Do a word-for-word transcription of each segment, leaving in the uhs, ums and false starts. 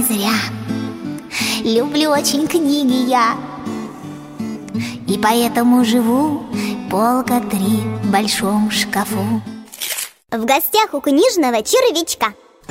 зря. Люблю очень книги я, и поэтому живу полка три в большом шкафу. В гостях у книжного червячка.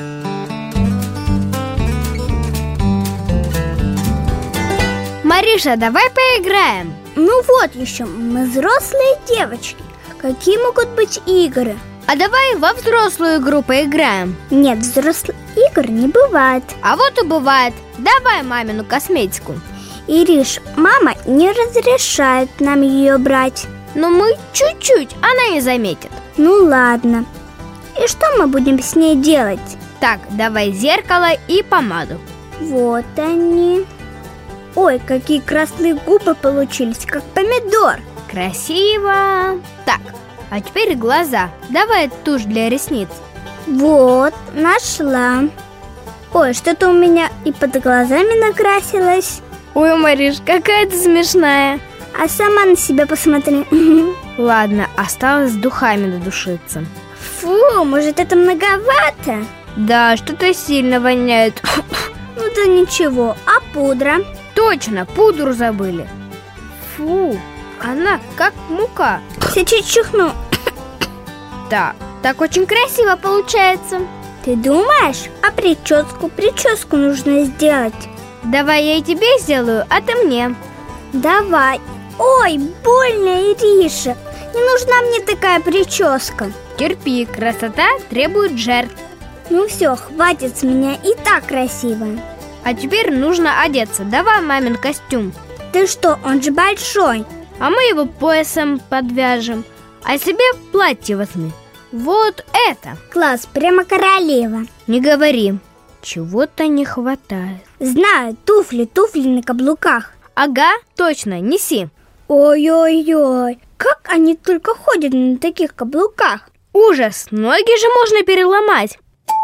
Мариша, давай поиграем. Ну вот еще, мы взрослые девочки. Какие могут быть игры? А давай во взрослую игру поиграем. Нет, взрослых игр не бывает. А вот и бывает. Давай мамину косметику. Ириш, мама не разрешает нам ее брать. Но мы чуть-чуть, она не заметит. Ну ладно. И что мы будем с ней делать? Так, давай зеркало и помаду. Вот они. Ой, какие красные губы получились, как помидор. Красиво. Так, а теперь глаза. Давай тушь для ресниц. Вот, нашла. Ой, что-то у меня и под глазами накрасилось. Ой, Мариш, какая ты смешная. А сама на себя посмотри. Ладно, осталось с духами надушиться. Фу, может, это многовато? Да, что-то сильно воняет. Ну да ничего, а пудра? Точно, пудру забыли. Фу, она как мука. Сейчас чихну. Да, так очень красиво получается. Ты думаешь? А прическу? Прическу нужно сделать. Давай я и тебе сделаю, а ты мне. Давай. Ой, больно, Ириша. Не нужна мне такая прическа. Терпи, красота требует жертв. Ну все, хватит с меня, и так красивая. А теперь нужно одеться. Давай мамин костюм. Ты что, он же большой. А мы его поясом подвяжем. А себе платье возьми. Вот это. Класс, прямо королева. Не говори. Чего-то не хватает. Знаю, туфли, туфли на каблуках. Ага, точно, неси. Ой-ой-ой, как они только ходят на таких каблуках. Ужас, ноги же можно переломать.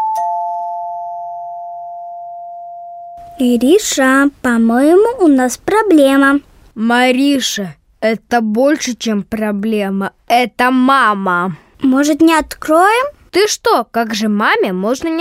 Ириша, по-моему, у нас проблема. Мариша, это больше, чем проблема. Это мама. Может, не откроем? Ты что, как же маме можно не